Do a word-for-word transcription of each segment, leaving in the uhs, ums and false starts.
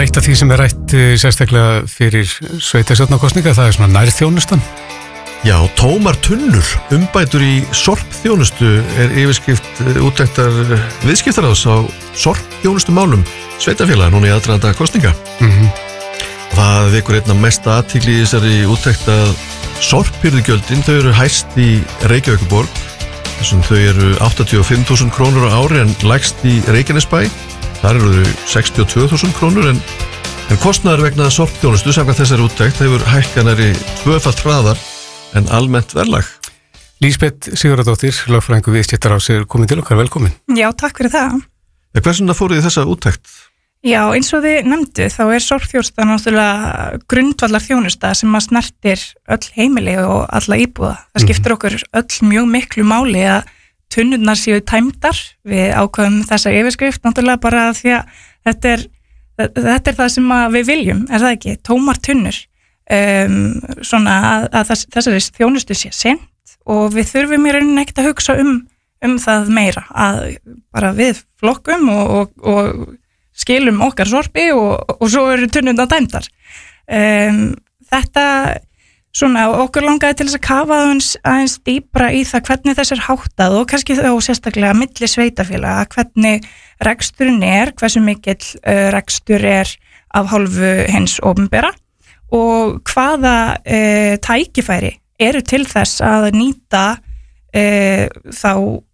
eitt af því sem er rætt sérstaklega fyrir sveitarstjórnarkosninga, það er svona nærþjónustan. Já, tómar tunnur, umbætur í sorpþjónustu er yfirskrift úttektar viðskiptaráðs á sorpþjónustumálum sveitarfélaga núna í aðdraganda kosninga. Mm-hmm. Það vekur einna mesta athygli í þessari úttekt að sorphirðugjöldin, þau eru hæst í Reykjavíkurborg, þessum þau eru áttatíu og fimm þúsund krónur á ári en lægst í Reykjanesbæ, þar eru þau sextíu og tvö þúsund krónur en, en kostnaður vegna sorpþjónustu samkvæmt þessari úttekt hefur hækkanari tvöfalt hraðar en almennt verðlag. Lísbet Sigurðardóttir, lögfræðingur viðskiptaráðs er komin til okkar, velkomin. Já, takk fyrir það. Hversuna fóruð í þessa úttekt? Já, eins og þið nefndu, þá er sorpþjónusta náttúrulega grundvallar þjónusta sem að snertir öll heimili og alla íbúða. Það skiptir okkur öll mjög miklu máli að tunnurnar séu tæmdar. Við ákveðum þessa yfirskrift náttúrulega bara því að þetta er, þetta er það sem við viljum, er það ekki? Tómar tunnur. Um, svona að, að þess, þessari þjónustu sé sent og við þurfum í rauninni ekkert að hugsa um, um það meira. Að bara við flokkum og, og, og skilum okkar sorpi og, og svo eru tunnurnar tæmdar. Um, þetta svona okkur langaði til þess að kafa aðeins, aðeins dýpra í það hvernig þess er háttað og kannski þá sérstaklega milli sveitafélaga, hvernig reksturinn er, hversu mikill uh, rekstur er af hálfu hins opinbera og hvaða uh, tækifæri eru til þess að nýta uh, þá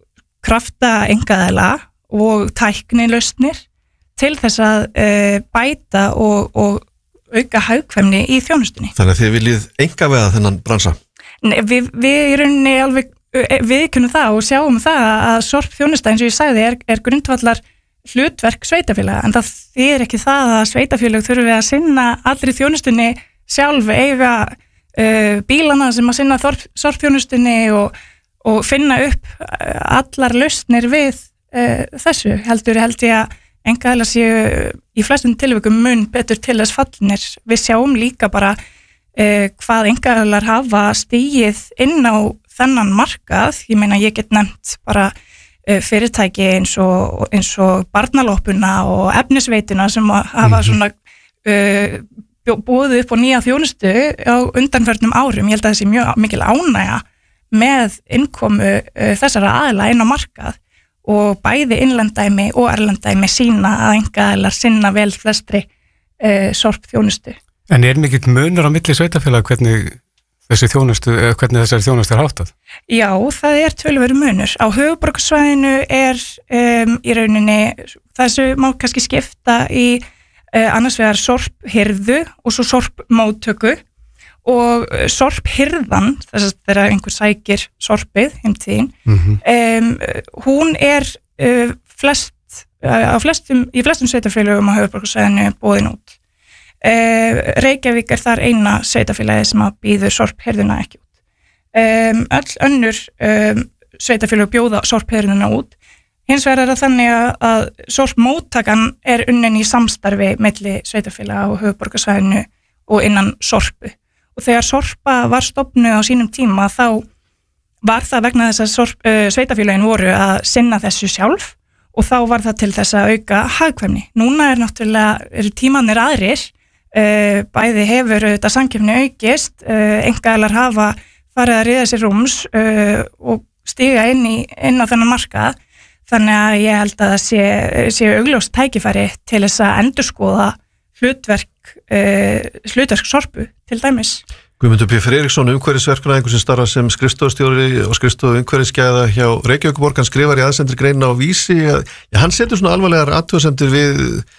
krafta einkaaðila og tæknilausnir til þess að uh, bæta og, og auka hagkvæmni í þjónustunni. Þannig að þið viljið einkavega þennan bransa? Nei, við, við í rauninni alveg við kunnum það og sjáum það að sorpþjónusta eins og ég sagði er, er grundvallar hlutverk sveitafélaga en það þýðir ekki það að sveitafélag þurfi að sinna allri þjónustunni sjálf eiga uh, bílana sem að sinna sorpþjónustunni og, og finna upp allar lausnir við uh, þessu heldur held ég að einkaaðilar séu í flestum tilvikum mun betur til þess fallinir. Við sjáum líka bara uh, hvað einkaaðilar hafa stigið inn á þennan markað. Ég meina ég get nefnt bara uh, fyrirtæki eins og, eins og barnaloppuna og efnisveituna sem hafa svona uh, búið upp á nýja þjónustu á undanförnum árum. Ég held að það sé mjög mikil ánægja með innkomu uh, þessara aðila inn á markað og bæði innlendæmi og erlendæmi sína að einkaaðilar sinna vel flestri uh, sorpþjónustu. En er mikill munur á milli sveitafélaga hvernig þessi þjónustu, eða hvernig þessari þjónustu er háttað? Já, það er töluverður munur. Á höfuðborgarsvæðinu er um, í rauninni, þessu má kannski skipta í uh, annars vegar sorphirðu og svo sorpmóttöku og sorphirðan, þess að þegar einhver sækir sorpið heimtíðin, mm-hmm. um, hún er uh, flest, uh, flestum, í flestum sveitarfélögum á höfuðborgarsvæðinu boðin út. Uh, Reykjavík er þar eina sveitarfélagi sem að býður sorphirðuna ekki út. Um, öll önnur um, sveitarfélög bjóða sorphirðuna út. Hins vegar er það þannig að, að sorpmóttakan er unnin í samstarfi milli sveitarfélaga á höfuðborgarsvæðinu og innan sorpu. Og þegar sorpa var stofnuð á sínum tíma þá var það vegna þess að sorp, uh, sveitafélagin voru að sinna þessu sjálf og þá var það til þess að auka hagkvæmni. Núna er náttúrulega, eru tímanir aðrir, uh, bæði hefur þetta samkeppni aukist, uh, einkaaðilar hafa farið að ríða sér rúms uh, og stiga inn, í, inn á þennan markað, þannig að ég held að það sé, sé augljóst tækifæri til þess að endurskoða hlutverk Uh, hlutverk sorpu til dæmis. Guðmundur P. Friðriksson, umhverfisverkfræðingur sem starfar sem skrifstofustjóri og skrifstofu umhverfisgæða hjá Reykjavíkurborg, hann skrifar í aðsendri greina á Vísi að ja, hann setur svona alvarlegar athugasemdir við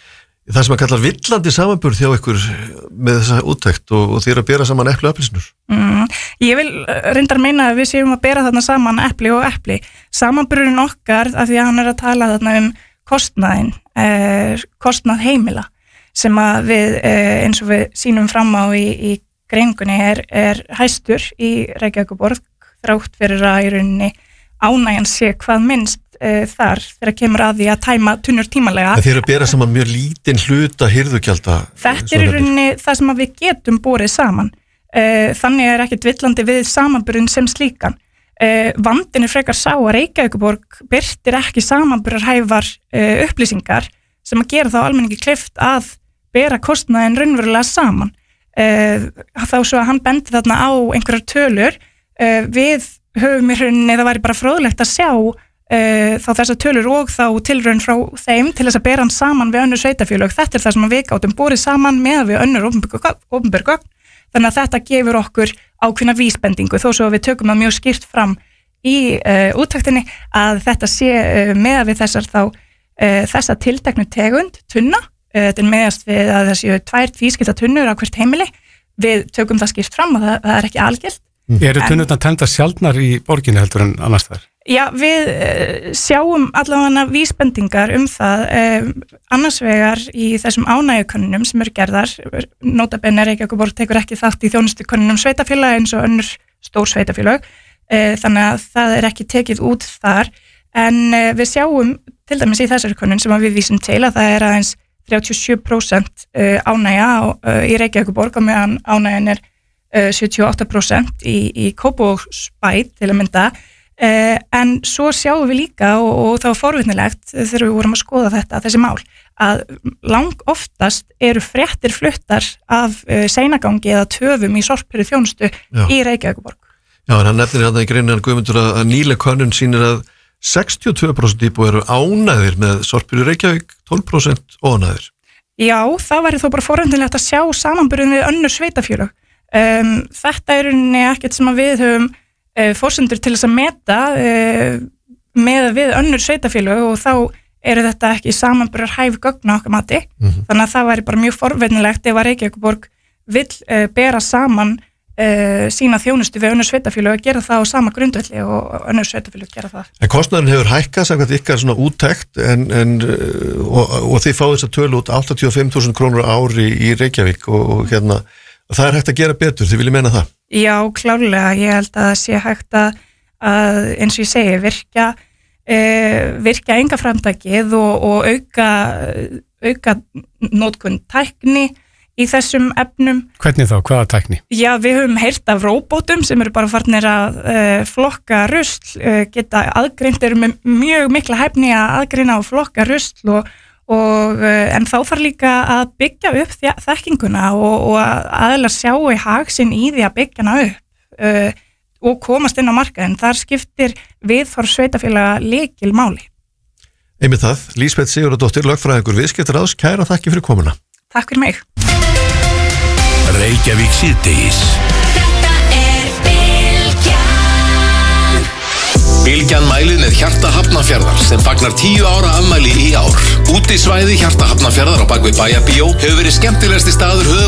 það sem hann kallar villandi samanburð hjá ykkur með þessa úttekt og, og þið eru að bera saman epli og eplisnur. Mm, ég vil reyndar meina að við séum að bera þarna saman epli og epli. Samanburðin okkar, af því að hann er að tala þarna um kostnaðin, eh, kostnað heimila sem að við, eins og við sínum fram á í, í greiningunni er, er hæstur í Reykjavíkurborg þrátt fyrir að í rauninni ánægjan sé hvað minnst e, þar þegar kemur að því að tæma tunnur tímalega. Það þeir eru að bera saman mjög lítinn hluta hirðugjalda. Þetta er í rauninni það sem að við getum borið saman. E, þannig er ekkert villandi við samanburðin sem slíkan. E, vandin er frekar sá að Reykjavíkurborg birtir ekki samanburðarhæfar e, upplýsingar sem að gera þá almenningi kleift að bera kostnaðin raunverulega saman. Uh, þá svo að hann bendi þarna á einhverjar tölur, uh, við höfum í rauninni, það væri bara fróðlegt að sjá uh, þá þessar tölur og þá tilraun frá þeim til þess að bera hann saman við önnur sveitafélög. Þetta er það sem við gátum borið saman með við önnur opinber gögn, þannig að þetta gefur okkur ákveðna vísbendingu, þó svo að við tökum það mjög skýrt fram í uh, úttektinni að þetta sé uh, með við þessar þá uh, þessa tilteknu tegund tunna. Þetta er meðast við að það séu tvær tvískipta tunnur á hvert heimili. Við tökum það skýrt fram og það, það er ekki algilt. Mm. Eru tunnurnar tendar sjaldnar í borginni heldur en annars þar? Já, við uh, sjáum allavega vísbendingar um það um, annars vegar í þessum ánægjukönnunum sem eru gerðar. Notabene Reykjavíkurborg tekur ekki þátt í þjónustukönnunum sveitafélaga eins og önnur stór sveitafélag. Uh, þannig að það er ekki tekið út þar. En uh, við sjáum til dæmis í þessari könnun sem við vísum til að það er aðeins þrjátíu og sjö prósent ánægja í Reykjavíkurborg og meðan ánægjan er sjötíu og átta prósent í, í Kópavogsbæ til að mynda. En svo sjáum við líka, og, og það var forvitnilegt þegar við vorum að skoða þetta, þessi mál, að lang oftast eru fréttir fluttar af seinagangi eða töfum í sorphirðu þjónustu Já. Í Reykjavíkurborg. Já, en hann nefnir hann í greinin hann Guðmundur að, að nýleg könnun sýnir að sextíu og tvö prósent íbúar eru ánægðir með sorphirðu Reykjavík, tólf prósent óánægðir. Já, það væri þó bara forvitnilegt að sjá samanburðin við önnur sveitafélög. Um, þetta er ekkert sem að við höfum uh, forsendur til þess að meta uh, með við önnur sveitafélög og þá eru þetta ekki samanburðar hæf gögn á okkar mati. Mm-hmm. Þannig að það væri bara mjög forvitnilegt ef að Reykjavíkurborg vill uh, bera saman Uh, sína þjónustu við önnur sveitafélög að gera það á sama grundvelli og önnur sveitafélög gera það. En kostnaðurinn hefur hækkað samkvæmt ykkar svona úttekt en, en, og, og þið fáið þess að tölu út áttatíu og fimm þúsund krónur á ári í Reykjavík og, og hérna, það er hægt að gera betur, þið viljið meina það? Já, klárlega, ég held að það sé hægt að, að eins og ég segi, virka, uh, virka enga framtakið og, og auka, auka notkun tækni í þessum efnum. Hvernig þá? Hvaða tækni? Já, við höfum heyrt af róbótum sem eru bara farnir að uh, flokka rusl, uh, geta aðgreint, eru með mjög mikla hæfni að aðgreina og flokka rusl og, og uh, en þá þarf líka að byggja upp þekkinguna og, og aðeins sjá í hag sinn í því að byggja hana upp uh, og komast inn á markaðinn. Þar skiptir viðhorf sveitafélaga lykil máli. Einmitt það, Lísbet Sigurðardóttir, lögfræðingur viðskiptaráðs, kæra þakki fyrir komuna. Takk fyrir mig. Reykjavík síðdegis. Þetta er Bylgjan. Bylgjan mælir með Hjarta Hafnarfjarðar sem fagnar tíu ára afmæli í ár. Útisvæði Hjarta Hafnarfjarðar á bakvið Bæjarbíó hefur verið skemmtilegasti staður höfuðborgarinnar